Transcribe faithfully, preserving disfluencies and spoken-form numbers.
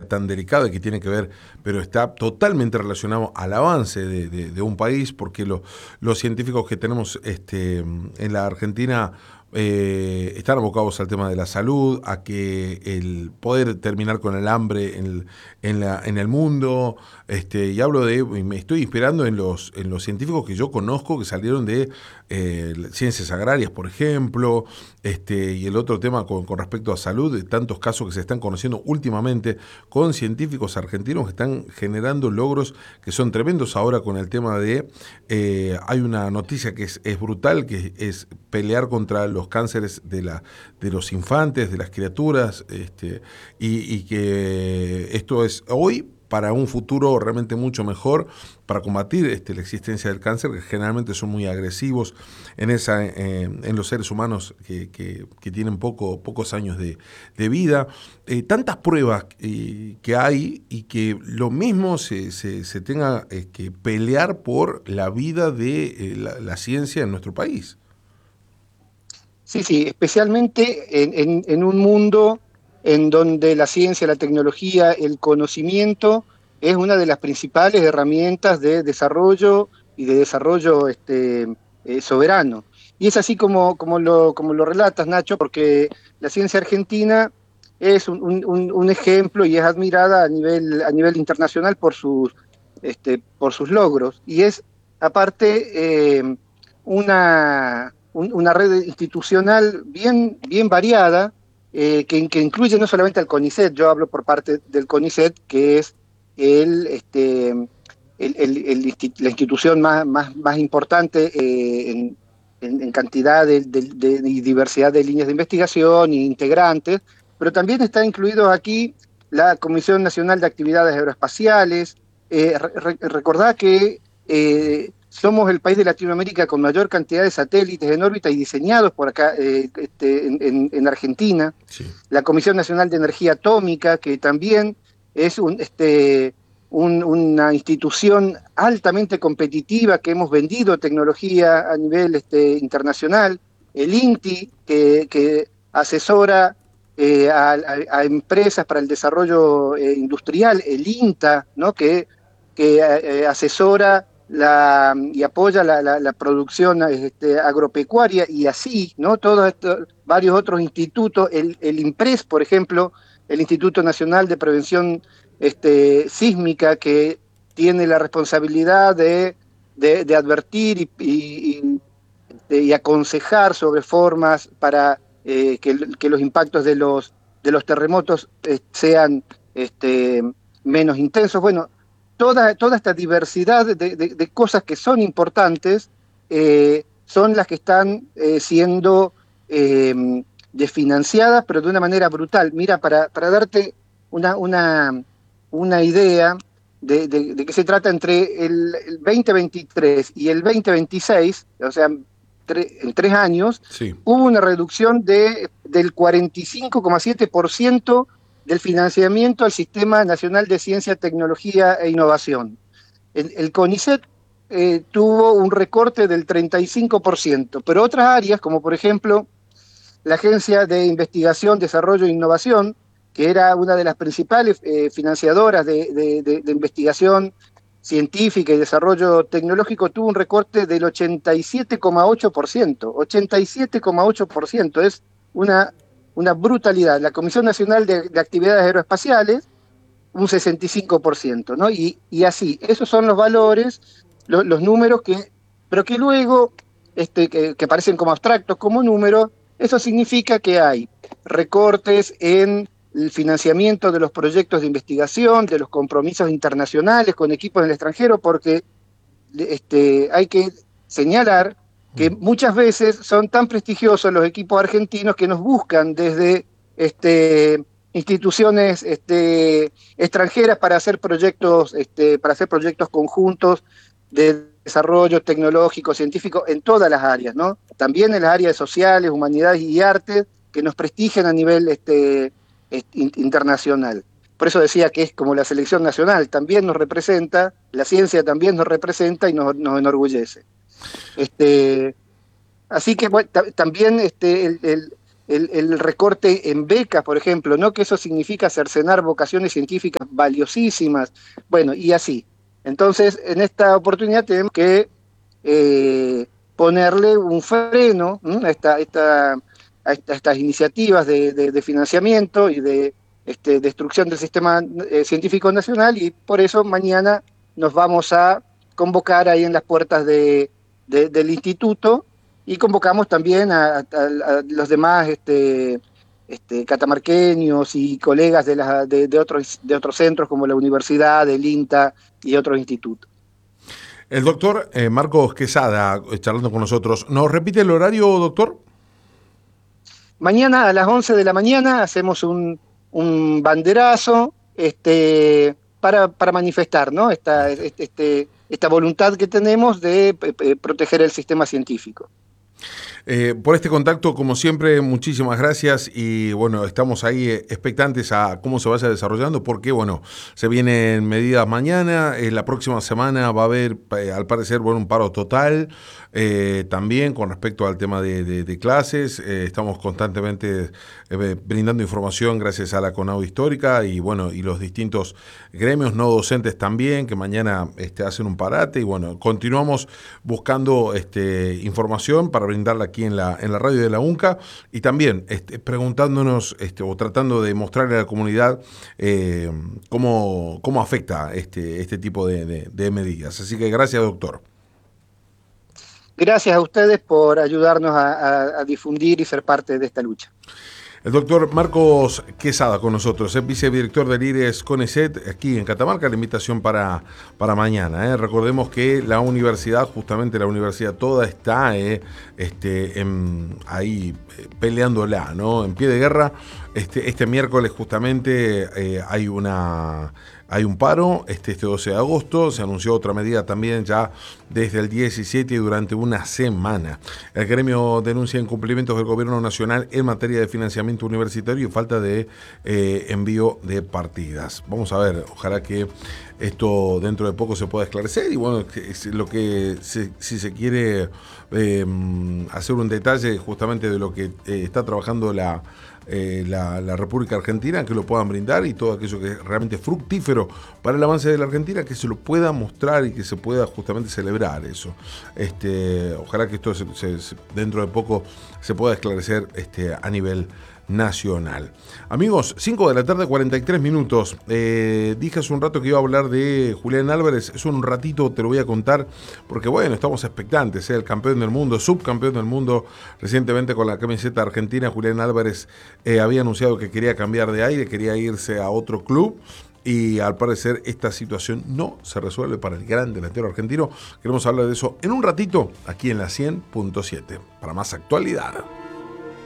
tan delicado y que tiene que ver, pero está totalmente relacionado al avance de, de, de un país, porque lo, los científicos que tenemos este, en la Argentina eh, están abocados al tema de la salud, a que el poder terminar con el hambre en el, en la, en el mundo, este, y hablo de, y me estoy inspirando en los, en los científicos que yo conozco que salieron de eh, ciencias agrarias, por ejemplo, este, y el otro tema con, con respecto a salud, de tantos casos que se están conociendo últimamente con científicos argentinos que están generando logros que son tremendos. Ahora con el tema de, eh, hay una noticia que es, es brutal, que es pelear contra los cánceres de, la, de los infantes, de las criaturas, este, y, y que esto es hoy para un futuro realmente mucho mejor, para combatir este, la existencia del cáncer, que generalmente son muy agresivos en, esa, eh, en los seres humanos que, que, que tienen poco, pocos años de, de vida. Eh, tantas pruebas eh, que hay, y que lo mismo se, se, se tenga eh, que pelear por la vida de eh, la, la ciencia en nuestro país. Sí, sí, especialmente en, en, en un mundo en donde la ciencia, la tecnología, el conocimiento es una de las principales herramientas de desarrollo y de desarrollo este, eh, soberano. Y es así como, como, lo, como lo relatas, Nacho, porque la ciencia argentina es un, un, un ejemplo y es admirada a nivel, a nivel internacional por sus, este, por sus logros. Y es, aparte, eh, una, un, una red institucional bien, bien variada, Eh, que, que incluye no solamente al CONICET. Yo hablo por parte del CONICET, que es el, este, el, el, el, la institución más, más, más importante eh, en, en, en cantidad de, de, de, de diversidad de líneas de investigación e integrantes, pero también está incluido aquí la Comisión Nacional de Actividades Aeroespaciales. Eh, re, recordá que eh, somos el país de Latinoamérica con mayor cantidad de satélites en órbita y diseñados por acá eh, este, en, en, en Argentina. Sí. La Comisión Nacional de Energía Atómica, que también es un, este, un, una institución altamente competitiva, que hemos vendido tecnología a nivel este, internacional. El INTI, que, que asesora eh, a, a, a empresas para el desarrollo eh, industrial. El INTA, ¿no? que, que eh, asesora La, y apoya la, la, la producción este, agropecuaria, y así, ¿no? Todos estos, varios otros institutos, el, el INPRES, por ejemplo, el Instituto Nacional de Prevención este, Sísmica, que tiene la responsabilidad de, de, de advertir y, y, y, y aconsejar sobre formas para eh, que, que los impactos de los, de los terremotos eh, sean este, menos intensos. Bueno, Toda, toda esta diversidad de, de, de cosas que son importantes eh, son las que están eh, siendo eh, desfinanciadas, pero de una manera brutal. Mira, para, para darte una, una, una idea de, de, de qué se trata, entre el, el veinte veintitrés y el veinte veintiséis, o sea, tre, en tres años, sí. hubo una reducción de, del cuarenta y cinco coma siete por ciento del financiamiento al Sistema Nacional de Ciencia, Tecnología e Innovación. El, el CONICET eh, tuvo un recorte del treinta y cinco por ciento, pero otras áreas, como por ejemplo la Agencia de Investigación, Desarrollo e Innovación, que era una de las principales eh, financiadoras de, de, de, de investigación científica y desarrollo tecnológico, tuvo un recorte del ochenta y siete coma ocho por ciento. ochenta y siete coma ocho por ciento es una... una brutalidad. La Comisión Nacional de, de Actividades Aeroespaciales, un sesenta y cinco por ciento, ¿no? Y, y así, esos son los valores, lo, los números que, pero que luego, este, que, que parecen como abstractos, como números. Eso significa que hay recortes en el financiamiento de los proyectos de investigación, de los compromisos internacionales con equipos en el extranjero, porque este, hay que señalar que muchas veces son tan prestigiosos los equipos argentinos que nos buscan desde este, instituciones este, extranjeras para hacer proyectos, este, para hacer proyectos conjuntos de desarrollo tecnológico, científico, en todas las áreas, ¿no? También en las áreas sociales, humanidades y artes, que nos prestigian a nivel este, este, internacional. Por eso decía que es como la selección nacional, también nos representa, la ciencia también nos representa y nos, nos enorgullece. Este, así que bueno, también este, el, el, el, el recorte en becas, por ejemplo, ¿no? Que eso significa cercenar vocaciones científicas valiosísimas, bueno, y así. Entonces, en esta oportunidad tenemos que eh, ponerle un freno ¿m? a, esta, esta, a, esta, a estas iniciativas de, de, de financiamiento y de este, destrucción del sistema eh, científico nacional, y por eso mañana nos vamos a convocar ahí en las puertas de, de, del instituto, y convocamos también a, a, a los demás este, este, catamarqueños y colegas de, la, de, de, otros, de otros centros como la universidad, el INTA y otros institutos. El doctor eh, Marcos Quesada, charlando con nosotros. ¿Nos repite el horario, doctor? Mañana a las once de la mañana hacemos un, un banderazo este, para, para manifestar, ¿no? esta, este, esta voluntad que tenemos de eh, proteger el sistema científico. Eh, por este contacto, como siempre, muchísimas gracias y bueno, estamos ahí expectantes a cómo se vaya desarrollando porque bueno, se vienen medidas mañana, eh, la próxima semana va a haber eh, al parecer bueno, un paro total eh, también con respecto al tema de, de, de clases, eh, estamos constantemente eh, brindando información gracias a la CONAU Histórica y bueno, y los distintos gremios no docentes también que mañana este, hacen un parate y bueno, continuamos buscando este, información para brindarla aquí en la, en la radio de la UNCA y también este, preguntándonos este, o tratando de mostrarle a la comunidad eh, cómo, cómo afecta este, este tipo de, de, de medidas. Así que gracias, doctor. Gracias a ustedes por ayudarnos a, a, a difundir y ser parte de esta lucha. El doctor Marcos Quesada con nosotros, es vicedirector del IRES CONICET aquí en Catamarca, la invitación para, para mañana. ¿eh? Recordemos que la universidad, justamente la universidad toda está eh, este, en, ahí eh, peleándola, ¿no? En pie de guerra. Este, este miércoles justamente eh, hay una... Hay un paro, este, este doce de agosto, se anunció otra medida también ya desde el diecisiete y durante una semana. El gremio denuncia incumplimientos del gobierno nacional en materia de financiamiento universitario y falta de eh, envío de partidas. Vamos a ver, ojalá que esto dentro de poco se pueda esclarecer y bueno, lo que se, si se quiere eh, hacer un detalle justamente de lo que eh, está trabajando la Eh, la, la República Argentina, que lo puedan brindar y todo aquello que es realmente fructífero para el avance de la Argentina, que se lo pueda mostrar y que se pueda justamente celebrar eso. Este, ojalá que esto se, se, dentro de poco se pueda esclarecer este, a nivel nacional. Amigos, cinco de la tarde, cuarenta y tres minutos. Eh, dije hace un rato que iba a hablar de Julián Álvarez. Es un ratito, te lo voy a contar, porque bueno, estamos expectantes. ¿eh? El campeón del mundo, subcampeón del mundo, recientemente con la camiseta argentina, Julián Álvarez eh, había anunciado que quería cambiar de aire, quería irse a otro club. Y al parecer esta situación no se resuelve para el gran delantero argentino. Queremos hablar de eso en un ratito aquí en la cien punto siete. Para más actualidad.